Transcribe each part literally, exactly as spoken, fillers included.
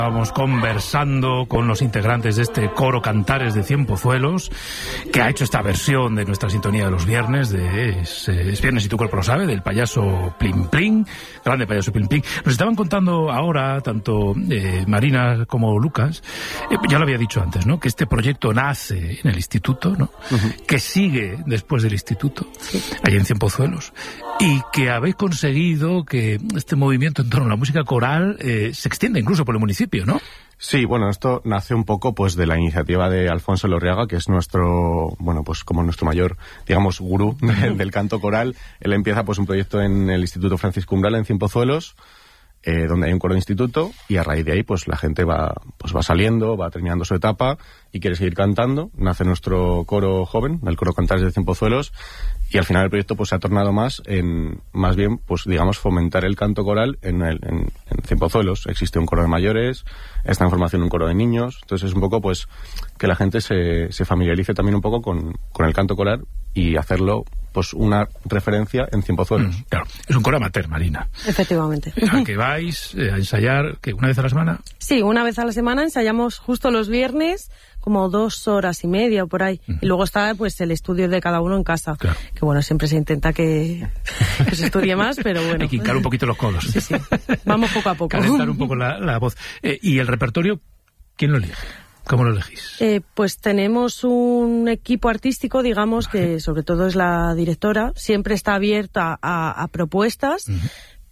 Estábamos conversando con los integrantes de este coro Cantares de Cien Pozuelos, que ha hecho esta versión de nuestra sintonía de los viernes, de Es, es Viernes y tu cuerpo lo sabe, del payaso Plin Plin, grande payaso Plin Plin. Nos estaban contando ahora, tanto eh, Marina como Lucas, eh, ya lo había dicho antes, ¿no?, que este proyecto nace en el instituto, ¿no?, uh-huh. que sigue después del instituto, sí. allí en Cien Pozuelos, y que habéis conseguido que este movimiento en torno a la música coral eh, se extienda incluso por el municipio, ¿no? Sí, bueno, esto nace un poco pues de la iniciativa de Alfonso Lorriaga, que es nuestro, bueno, pues como nuestro mayor, digamos, gurú de, del canto coral. Él empieza pues un proyecto en el Instituto Francisco Umbral en Cien Pozuelos, eh, donde hay un coro de instituto, y a raíz de ahí pues la gente va pues va saliendo, va terminando su etapa y quiere seguir cantando. Nace nuestro coro joven, el coro Cantares de Cien Pozuelos, y al final el proyecto pues se ha tornado más en, más bien, pues digamos, fomentar el canto coral en, el, en, en Cien Pozuelos. Existe un coro de mayores, está en formación un coro de niños, entonces es un poco pues que la gente se, se familiarice también un poco con, con el canto coral y hacerlo pues una referencia en Cien Pozuelos. Mm, claro, es un coro amateur, Marina. Efectivamente. ¿A que vais eh, a ensayar que una vez a la semana? Sí, una vez a la semana ensayamos justo los viernes, como dos horas y media o por ahí. Uh-huh. Y luego está pues el estudio de cada uno en casa. Claro. Que bueno, siempre se intenta que, que se estudie más, pero bueno. Hay que hincar un poquito los codos. Sí, sí. Vamos poco a poco. Calentar un poco la, la voz. Eh, ¿Y el repertorio, quién lo elige? ¿Cómo lo elegís? Eh, pues tenemos un equipo artístico, digamos, vale. que sobre todo es la directora. Siempre está abierta a, a propuestas. Uh-huh.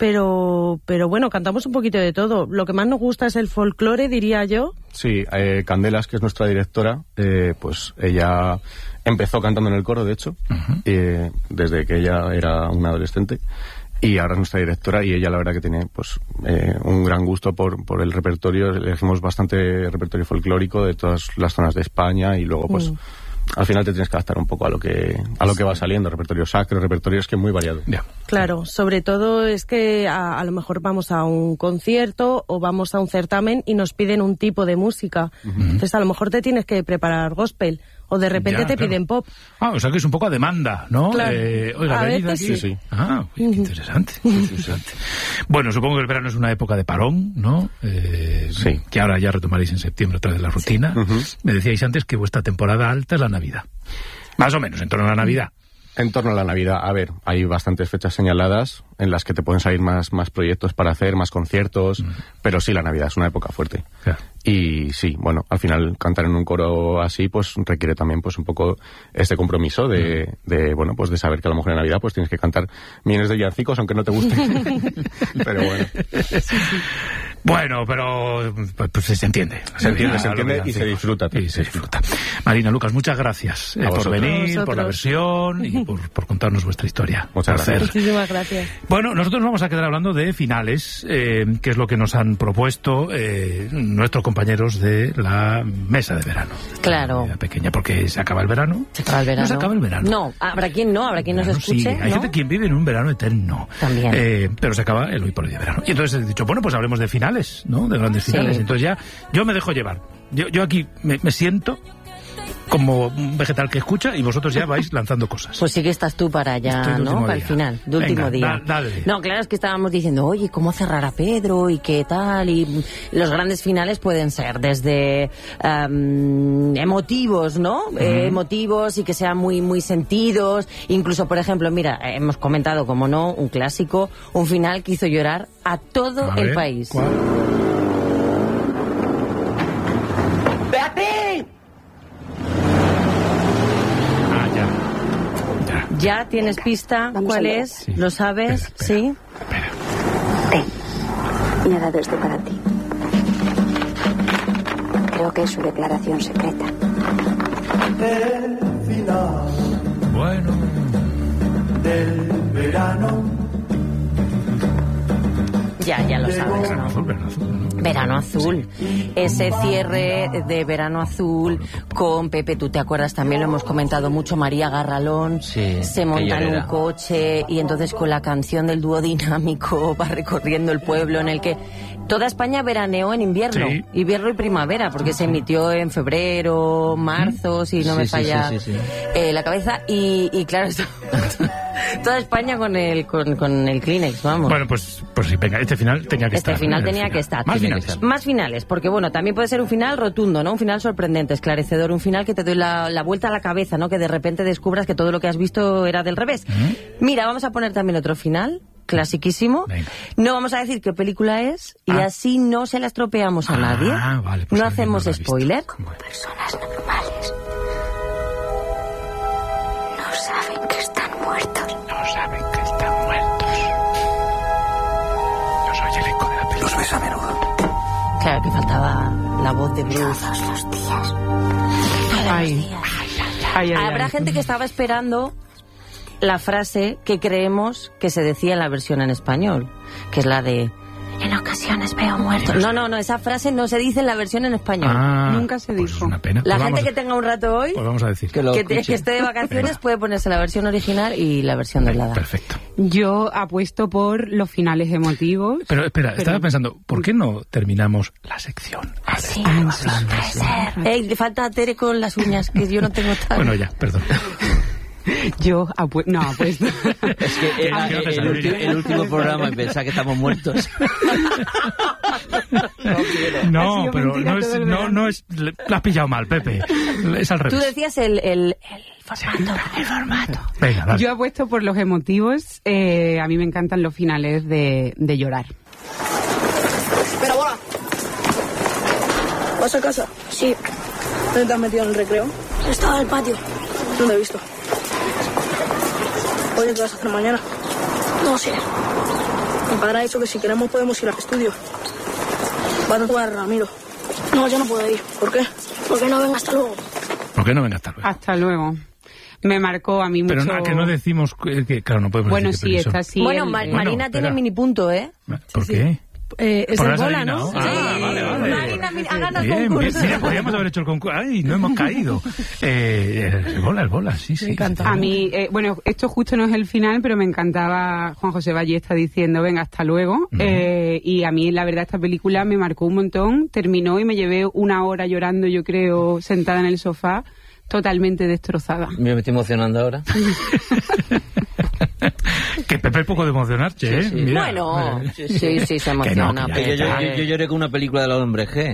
Pero, pero bueno, cantamos un poquito de todo. Lo que más nos gusta es el folclore, diría yo. Sí, eh, Candelas, que es nuestra directora, eh, pues ella empezó cantando en el coro, de hecho, uh-huh. eh, desde que ella era una adolescente. Y ahora es nuestra directora, y ella la verdad que tiene pues eh, un gran gusto por, por el repertorio. Elegimos bastante repertorio folclórico de todas las zonas de España, y luego pues... Mm. Al final te tienes que adaptar un poco a lo que a lo que va saliendo, repertorio sacro, repertorio es que es muy variado. Yeah. Claro, sobre todo es que a, a lo mejor vamos a un concierto o vamos a un certamen y nos piden un tipo de música. Uh-huh. Entonces a lo mejor te tienes que preparar gospel o de repente ya, te claro. piden pop. Ah, o sea que es un poco a demanda, ¿no? Claro. Eh, oiga, a venid veces aquí. sí. sí. Ah, qué uh-huh. interesante, qué interesante. Bueno, supongo que el verano es una época de parón, ¿no? Eh, sí. Que ahora ya retomaréis en septiembre otra vez la rutina. Sí. Uh-huh. Me decíais antes que vuestra temporada alta es la Navidad. Más o menos, en torno a la Navidad. En torno a la Navidad, a ver, hay bastantes fechas señaladas en las que te pueden salir más, más proyectos para hacer, más conciertos, mm. pero sí, la Navidad es una época fuerte. Claro. Y sí, bueno, al final cantar en un coro así, pues requiere también pues un poco este compromiso de, mm. de bueno, pues de saber que a lo mejor en Navidad pues tienes que cantar millones de villancicos, aunque no te guste. Pero bueno. Bueno, pero pues, pues se entiende. Se entiende, se entiende y se disfruta. Y se disfruta. Marina, Lucas, muchas gracias eh, por venir, por la versión y por, por contarnos vuestra historia. Muchas gracias. Muchísimas gracias. Bueno, nosotros nos vamos a quedar hablando de finales, eh, que es lo que nos han propuesto eh, nuestros compañeros de la mesa de verano. Claro. La pequeña, porque se acaba el verano. Se acaba el verano. No se acaba el verano. No, habrá quien no, habrá quien nos escuche. Sí, hay ¿no? gente quien vive en un verano eterno. También. Eh, pero se acaba el hoy por hoy de verano. Y entonces he dicho, bueno, pues hablemos de finales, ¿no? De grandes finales. Sí. Entonces ya, yo me dejo llevar. Yo, yo aquí me, me siento como un vegetal que escucha y vosotros ya vais lanzando cosas. Pues sí que estás tú para allá, ¿no? Para el final, de último Venga, día. Da, dale. No, claro, es que estábamos diciendo, oye, ¿cómo cerrar a Pedro? ¿Y qué tal? Y los grandes finales pueden ser desde um, emotivos, ¿no? Uh-huh. Eh, emotivos y que sean muy, muy sentidos. Incluso, por ejemplo, mira, hemos comentado, como no, un clásico, un final que hizo llorar a todo a el ver, país. ¿cuál? ¿Ya tienes pista? Vamos ¿Cuál allá. es? Sí. ¿Lo sabes? Espera, espera, ¿Sí? Espera. Ten. Me ha dado esto para ti. Creo que es su declaración secreta. El final. Bueno. Del verano. Ya, ya lo sabes, Verano ¿no? azul, verano azul. Verano Azul, sí. Ese cierre de Verano Azul con Pepe, tú te acuerdas, también lo hemos comentado mucho, María Garralón, sí, se monta en un coche y entonces con la canción del dúo dinámico va recorriendo el pueblo en el que toda España veraneó en invierno, sí. invierno y primavera, porque se emitió en febrero, marzo, si no sí, me sí, falla sí, sí, sí. Eh, la cabeza, y, y claro, esto... Toda España con el, con, con el Kleenex, vamos. Bueno, pues, pues sí, venga, este final tenía que este estar. Este final ¿eh? tenía final. que estar. Más Tiene finales. que estar. Más finales, porque bueno, también puede ser un final rotundo, ¿no? Un final sorprendente, esclarecedor, un final que te doy la, la vuelta a la cabeza, ¿no? Que de repente descubras que todo lo que has visto era del revés. ¿Mm? Mira, vamos a poner también otro final, clasiquísimo. Venga. No vamos a decir qué película es y ah. así no se la estropeamos a nadie. Ah, vale, pues no hacemos no spoiler. Como personas normales. No saben que están muertos. No saben que están muertos. Yo soy el eco de la película. Los ves a menudo. Claro que faltaba la voz de Bruce. Todos los días. Ay. Todos los días. Ay, ay, Habrá ay. gente que estaba esperando la frase que creemos que se decía en la versión en español, que es la de en ocasiones veo muertos. No, no, no, esa frase no se dice en la versión en español. Ah, Nunca se pues dijo. Es una pena. La Pues gente vamos, que tenga un rato hoy, pues vamos a decir que, que, te, que esté de vacaciones, puede ponerse la versión original y la versión doblada. Perfecto. Yo apuesto por los finales emotivos. Pero espera, pero... estaba pensando, ¿por qué no terminamos la sección? Así Ah, no suele ser. Ey, le falta a Tere con las uñas, que yo no tengo tan... Bueno, ya, perdón. Yo apuesto... No, apuesto... Es que era Es que no te el, sale ulti- bien. el último programa y pensaba que estamos muertos. No, Ha sido pero mentira no es, todo el no, verano. no es... Lo has pillado mal, Pepe. Es al Tú revés. decías el, el, el formato, el formato. Venga, dale. Yo apuesto por los emotivos. Eh, a mí me encantan los finales de, de llorar. Espera, bola. ¿Vas a casa? Sí, ¿Dónde te has metido en el recreo? estaba en el patio. No te he visto. Oye, ¿qué vas a hacer mañana? No sé. Mi padre ha dicho que si queremos podemos ir al estudio. Va a tatuar a Ramiro. No, yo no puedo ir. ¿Por qué? Porque no venga hasta luego. ¿Por qué no venga hasta luego? Hasta luego. Me marcó a mí mucho... Pero no, que no decimos que, que- claro, no podemos Bueno, decir sí, que está eso. así. Bueno, el- Ma- el- Marina Bueno, tiene espera. mini punto, ¿eh? ¿Por qué? Eh, es Porque el has bola, ¿no? adivinado. Ah, Sí. vale, vale. Marina, mira, ha ganado el Bien, bien. concurso. Mira, podríamos haber hecho el concurso. Ay, no hemos caído. Eh, el bola, el bola, sí, sí. Me encanta. A mí, eh, bueno, esto justo no es el final, pero me encantaba Juan José Ballesta diciendo, venga, hasta luego. Uh-huh. Eh, y a mí, la verdad, esta película me marcó un montón. Terminó y me llevé una hora llorando, yo creo, sentada en el sofá, totalmente destrozada. Me estoy emocionando ahora. Que Pepe es poco de emocionarse, ¿eh? Sí, sí. Mira, Bueno, eh, sí, sí, sí, se emociona. que Yo, yo- ya, yo- yo lloré con una película de los hombres G.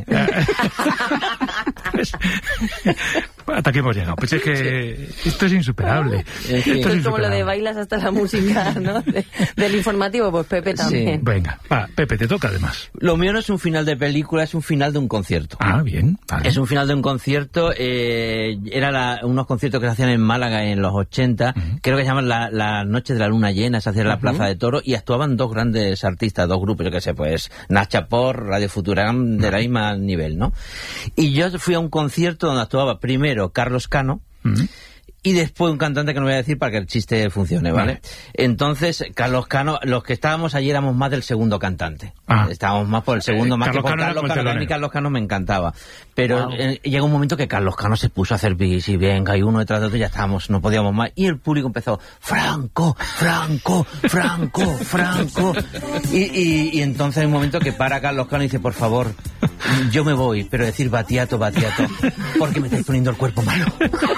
Hasta aquí hemos llegado. Pues es que esto es insuperable. En fin. Esto Esto es es como lo de insuperable. bailas hasta la música, ¿no? De- del informativo, pues Pepe también. Venga, va, Pepe, te toca además. Lo mío no es un final de película, es un final de un concierto. Ah, bien. Vale. Es un final de un concierto, eh, era la- unos conciertos que se hacían en Málaga en los ochenta, Ujú. creo que se llaman la, la Noche de la Luna Llena, se hacía en la Ujú. Plaza de Toro y actuaban dos grandes artistas, dos grupos, yo qué sé, pues Nacha Por, Radio Futuram, de la misma nivel, ¿no? Y yo fui a un concierto donde actuaba primero Carlos Cano, Ujú. y después un cantante que no voy a decir para que el chiste funcione, ¿vale? Vale. Entonces, Carlos Cano, los que estábamos allí éramos más del segundo cantante. Ah. Estábamos más por el segundo, Eh, más Carlos que por Cano era Carlos como el Cano. que A mí telonero. Carlos Cano me encantaba. Pero Wow. eh, llega un momento que Carlos Cano se puso a hacer bis y venga, y uno detrás de otro, y ya estábamos, no podíamos más. Y el público empezó, Franco, Franco, Franco, Franco. Y, y, y entonces hay un momento que para Carlos Cano y dice, por favor, yo me voy, pero decir Batiato, Batiato, porque me estáis poniendo el cuerpo malo.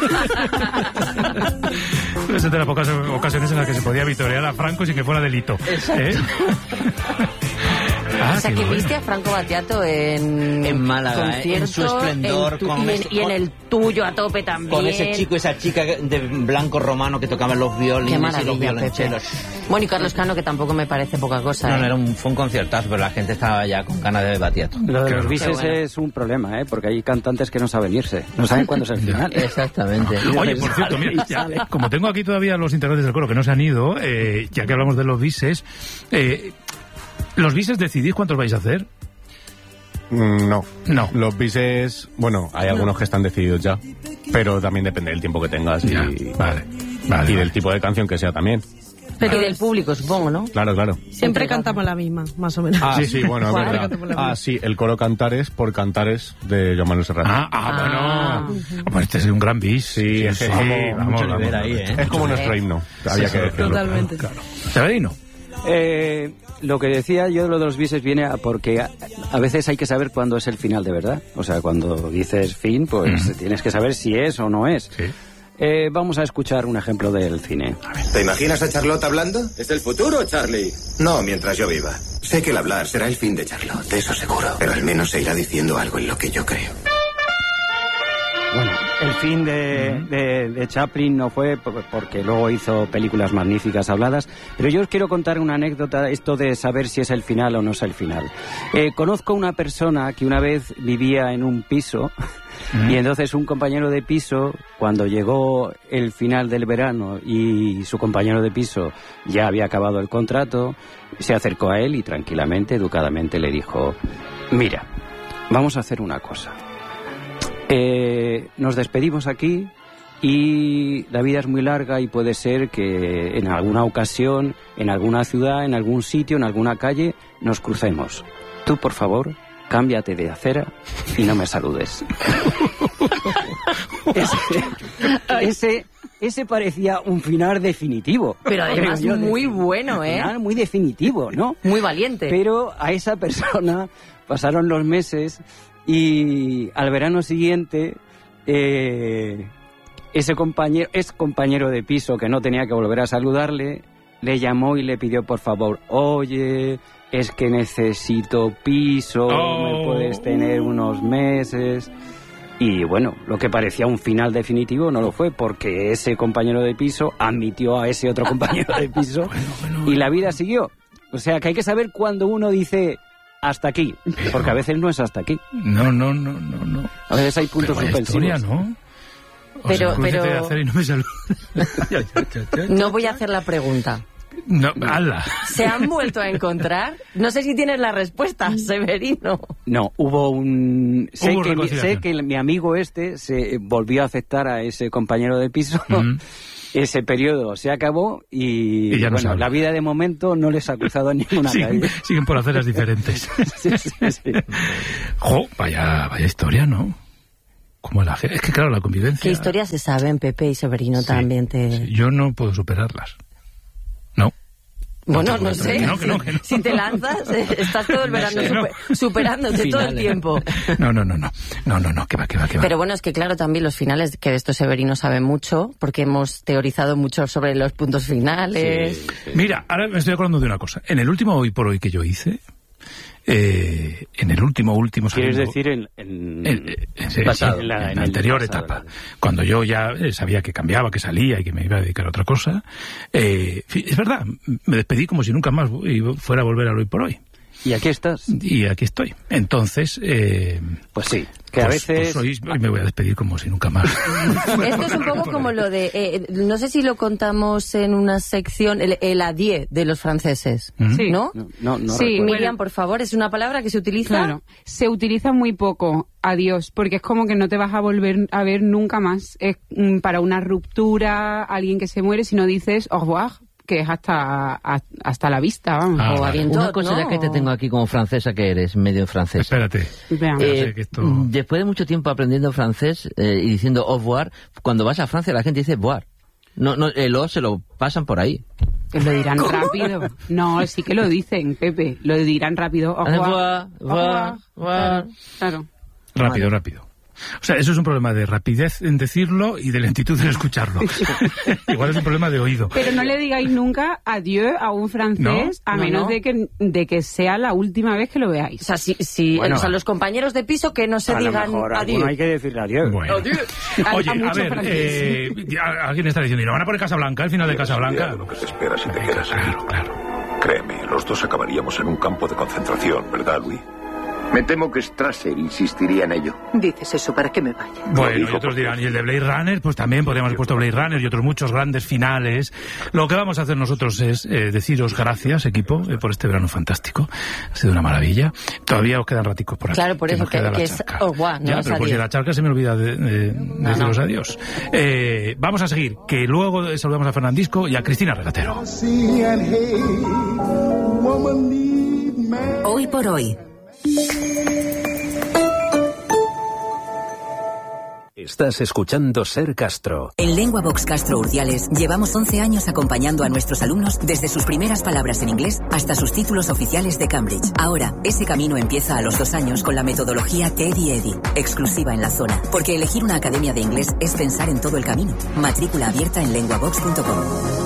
Esa es de las pocas ocasiones en las que se podía vitorear a Franco sin que fuera delito. ¿Eh? Ah, O sea, qué que bueno. viste a Franco Battiato en... En Málaga, ¿eh? En su concierto, esplendor, en tu- con y, en, ese- y en con- el tuyo a tope también. Con ese chico y esa chica de blanco romano que tocaban los violines Qué y los maravilla, Pepe. violonchelos. Bueno, y Carlos Cano, que tampoco me parece poca cosa. No, ¿eh? no, era un, fue un conciertazo, pero la gente estaba ya con ganas de Batiato. Lo de Claro. los bises Qué bueno. es un problema, ¿eh? Porque hay cantantes que no saben irse. No saben cuándo es el final. Exactamente. Oye, por cierto, mira, ya, como tengo aquí todavía los integrantes del coro que no se han ido, eh, ya que hablamos de los bises, eh, ¿los bises decidís cuántos vais a hacer? Mm, No. No. Los bises, bueno, hay algunos que están decididos ya, pero también depende del tiempo que tengas y, Ya, vale, vale, y del vale. tipo de canción que sea también. Pero y del público, supongo, ¿no? Claro, claro. Siempre cantamos la misma, más o menos. Ah, sí, sí, bueno, es ¿Cuál? verdad. Cantamos la Ah, misma. sí, el coro Cantares por Cantares de Joan Manuel Serrat. Ah, ah, bueno. Ah, pues este es un gran bis. Sí, es que es como, mucho nivel ahí, ¿eh? es como nuestro himno, había que decirlo. Totalmente. Severino. Eh, lo que decía yo de lo de los bises viene a porque a, a veces hay que saber cuándo es el final de verdad. O sea, cuando dices fin, pues Ujú. tienes que saber si es o no es. Sí. Eh, vamos a escuchar un ejemplo del cine. ¿Te imaginas a Charlotte hablando? Es el futuro, Charlie. No, mientras yo viva. Sé que el hablar será el fin de Charlotte, eso seguro. Pero al menos se irá diciendo algo en lo que yo creo. Bueno, el fin de, de, de Chaplin no fue porque luego hizo películas magníficas habladas, pero yo os quiero contar una anécdota, esto de saber si es el final o no es el final. Eh, conozco una persona que una vez vivía en un piso y entonces un compañero de piso, cuando llegó el final del verano y su compañero de piso ya había acabado el contrato, se acercó a él y tranquilamente, educadamente le dijo: mira, vamos a hacer una cosa. Eh, nos despedimos aquí y la vida es muy larga y puede ser que en alguna ocasión, en alguna ciudad, en algún sitio, en alguna calle, nos crucemos. Tú, por favor, cámbiate de acera y no me saludes. ese, ese, ese parecía un final definitivo. Pero además yo, muy de, bueno, ¿eh? Un final muy definitivo, ¿no? Muy valiente. Pero a esa persona pasaron los meses y al verano siguiente eh, ese compañero, es compañero de piso que no tenía que volver a saludarle, le llamó y le pidió por favor: oye, es que necesito piso, oh. me puedes tener unos meses. Y bueno, lo que parecía un final definitivo no lo fue, porque ese compañero de piso admitió a ese otro compañero de piso bueno, bueno, y la vida siguió. O sea que hay que saber cuando uno dice hasta aquí, porque a veces no es hasta aquí. No, no, no, no, no. A veces hay puntos suspensivos. Historia, ¿no? O pero, sea, pero... de hacer y no, me saluda. ya, ya, ya, ya, no voy a hacer la pregunta. No, ala. ¿Se han vuelto a encontrar? No sé si tienes la respuesta, Severino. No, hubo un... Sé, hubo que, mi, sé que mi amigo este se volvió a aceptar a ese compañero de piso. Mm. Ese periodo se acabó y, y ya no bueno, la vida de momento no les ha cruzado ninguna siguen, calle. Siguen por aceras diferentes. sí, sí, sí. Jo, vaya, vaya historia, ¿no? Como la, es que claro, la convivencia... ¿Qué historias se saben, Pepe y Severino? Sí, también te... Sí, yo no puedo superarlas. No. Bueno, no, no sé, no, que no, que no. Si te lanzas, estás todo el verano no sé, super, no. superándote finales. Todo el tiempo. No, no, no, no, no, no, no, que va, que va, que va. Pero bueno, es que claro, también los finales, que de esto Severino sabe mucho, porque hemos teorizado mucho sobre los puntos finales. Sí, sí. Mira, ahora me estoy acordando de una cosa. En el último Hoy por Hoy que yo hice, eh, en el último, último... ¿Quieres saliendo, decir en, en, en, en, sí, pasado, en la, en la anterior pasado, etapa? Vale. Cuando yo ya eh, sabía que cambiaba, que salía y que me iba a dedicar a otra cosa. Eh, es verdad, me despedí como si nunca más fuera a volver al Hoy por Hoy. Y aquí estás. Y aquí estoy. Entonces... Eh, pues sí, que pues, a veces... Pues hoy, hoy me voy a despedir como si nunca más. Esto es un poco como lo de... Eh, no sé si lo contamos en una sección, el, el adieu de los franceses, sí. ¿no? No, no, no sí, recuerdo. Miriam, por favor, es una palabra que se utiliza... Claro, se utiliza muy poco, adiós, porque es como que no te vas a volver a ver nunca más. Es mm, para una ruptura, alguien que se muere, si no dices au revoir, que es hasta hasta la vista, vamos. Ah, o vale. Una cosa ¿no? ya que te tengo aquí como francesa, que eres medio francesa. Espérate. Eh, que esto... Después de mucho tiempo aprendiendo francés eh, y diciendo au revoir, cuando vas a Francia la gente dice voir. No, no, el o se lo pasan por ahí. Que lo dirán ¿Cómo? rápido. No, sí que lo dicen, Pepe. Lo dirán rápido. Au revoir. Voir, voir. Claro. Rápido, vale. rápido. O sea, eso es un problema de rapidez en decirlo y de lentitud en escucharlo. Igual es un problema de oído. Pero no le digáis nunca adiós a un francés, ¿no? a no, menos no. De, que, de que sea la última vez que lo veáis. O sea, si, si, bueno, o sea los compañeros de piso que no se a digan lo mejor, adiós. hay que decirle adiós. Bueno. Adiós. Oye, a, a, a ver, eh, alguien está diciendo, ¿y no van a poner Casablanca, el final de Casablanca? Lo que se espera si te quedas aquí. Claro, claro. Créeme, los dos acabaríamos en un campo de concentración, ¿verdad, Louis? Me temo que Strasser insistiría en ello. Dices eso para que me vaya. Bueno, y otros dirán, y el de Blade Runner, pues también podríamos haber puesto Blade Runner y otros muchos grandes finales. Lo que vamos a hacer nosotros es eh, deciros gracias, equipo, eh, por este verano fantástico. Ha sido una maravilla. Todavía os quedan raticos por aquí. Claro, por que eso nos que, queda que la es... charca. Oh, guau, no ya, pero por si la charca se me olvida de, de, de no, deciros no. adiós. Eh, vamos a seguir, que luego saludamos a Fernandisco y a Cristina Regatero. Hoy por hoy. Estás escuchando Ser Castro. En LenguaVox Castro Urdiales llevamos once años acompañando a nuestros alumnos desde sus primeras palabras en inglés hasta sus títulos oficiales de Cambridge. Ahora, ese camino empieza a los dos años con la metodología Teddy Eddy, exclusiva en la zona. Porque elegir una academia de inglés es pensar en todo el camino. Matrícula abierta en lenguavox punto com.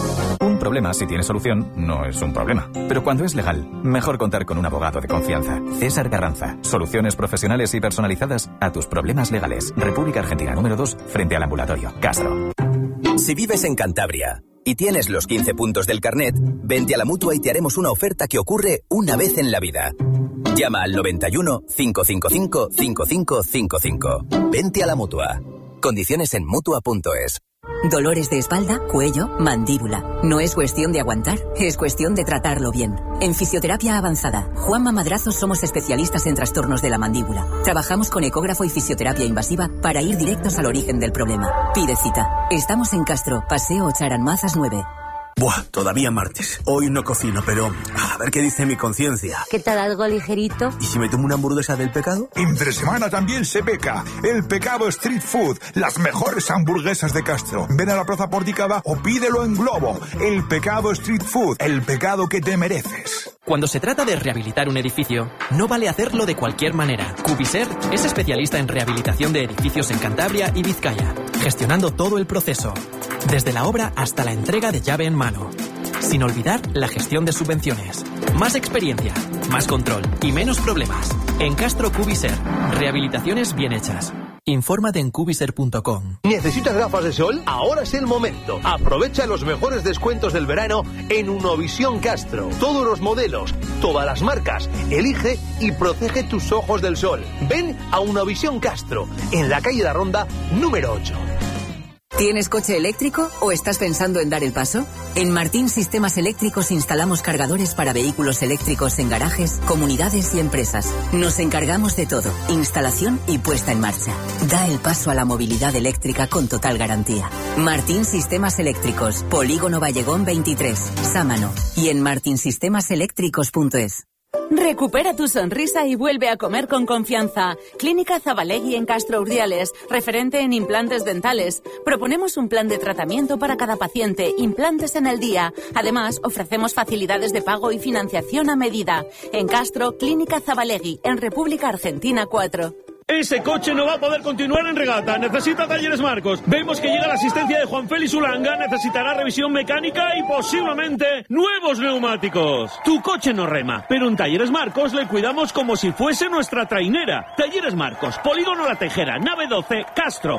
Un problema, si tiene solución, no es un problema. Pero cuando es legal, mejor contar con un abogado de confianza. César Carranza. Soluciones profesionales y personalizadas a tus problemas legales. República Argentina número dos, frente al ambulatorio. Castro. Si vives en Cantabria y tienes los quince puntos del carnet, vente a la Mutua y te haremos una oferta que ocurre una vez en la vida. Llama al noventa y uno, cinco cinco cinco, cinco cinco cinco cinco. Vente a la Mutua. Condiciones en Mutua punto es. Dolores de espalda, cuello, mandíbula. No es cuestión de aguantar, es cuestión de tratarlo bien. En Fisioterapia Avanzada, Juanma Madrazos somos especialistas en trastornos de la mandíbula. Trabajamos con ecógrafo y fisioterapia invasiva para ir directos al origen del problema. Pide cita. Estamos en Castro, Paseo Charanmazas nueve. Buah, todavía martes. Hoy no cocino, pero a ver qué dice mi conciencia. ¿Qué tal, algo ligerito? ¿Y si me tomo una hamburguesa del pecado? Entre semana también se peca. El Pecado Street Food. Las mejores hamburguesas de Castro. Ven a la Plaza Porticada o pídelo en Globo. El Pecado Street Food. El pecado que te mereces. Cuando se trata de rehabilitar un edificio, no vale hacerlo de cualquier manera. Cubiser es especialista en rehabilitación de edificios en Cantabria y Vizcaya, gestionando todo el proceso, desde la obra hasta la entrega de llave en mano. Sin olvidar la gestión de subvenciones. Más experiencia, más control y menos problemas. En Castro Cubiser, rehabilitaciones bien hechas. Infórmate en cubiser punto com. ¿Necesitas gafas de sol? Ahora es el momento. Aprovecha los mejores descuentos del verano en Unovisión Castro. Todos los modelos, todas las marcas. Elige y protege tus ojos del sol. Ven a Unovisión Castro, en la calle La Ronda, número ocho. ¿Tienes coche eléctrico o estás pensando en dar el paso? En Martín Sistemas Eléctricos instalamos cargadores para vehículos eléctricos en garajes, comunidades y empresas. Nos encargamos de todo, instalación y puesta en marcha. Da el paso a la movilidad eléctrica con total garantía. Martín Sistemas Eléctricos, Polígono Vallegón veintitrés, Sámano, y en martin sistemas eléctricos punto es. Recupera tu sonrisa y vuelve a comer con confianza. Clínica Zabalegui en Castro Urdiales, referente en implantes dentales. Proponemos un plan de tratamiento para cada paciente, implantes en el día. Además, ofrecemos facilidades de pago y financiación a medida. En Castro, Clínica Zabalegui, en República Argentina cuatro. Ese coche no va a poder continuar en regata. Necesita Talleres Marcos. Vemos que llega la asistencia de Juan Félix Ulanga. Necesitará revisión mecánica y posiblemente nuevos neumáticos. Tu coche no rema, pero en Talleres Marcos le cuidamos como si fuese nuestra trainera. Talleres Marcos, Polígono La Tejera, nave doce, Castro.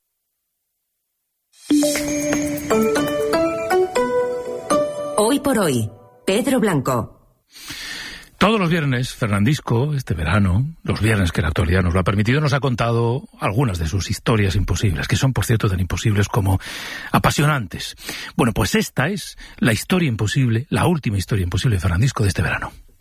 Hoy por hoy, Pedro Blanco. Todos los viernes, Fernandisco, este verano, los viernes que la actualidad nos lo ha permitido, nos ha contado algunas de sus historias imposibles, que son, por cierto, tan imposibles como apasionantes. Bueno, pues esta es la historia imposible, la última historia imposible de Fernandisco de este verano.